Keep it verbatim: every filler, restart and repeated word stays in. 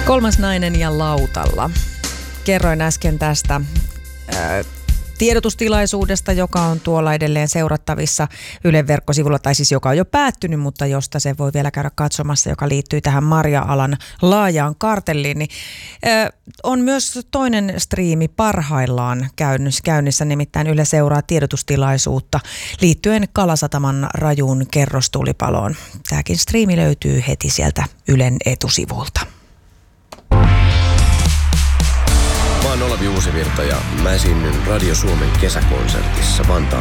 Kolmas nainen ja lautalla. Kerroin äsken tästä ää, tiedotustilaisuudesta, joka on tuolla edelleen seurattavissa Ylen verkkosivulla, tai siis joka on jo päättynyt, mutta josta se voi vielä käydä katsomassa, joka liittyy tähän marja-alan laajaan kartelliin. Niin, ää, on myös toinen striimi parhaillaan käynnissä, nimittäin Yle seuraa tiedotustilaisuutta liittyen Kalasataman rajuun kerrostulipaloon. Tämäkin striimi löytyy heti sieltä Ylen etusivulta. Mä oon Olavi Uusivirta ja mä esiinnyn Radio Suomen kesäkonsertissa Vantaan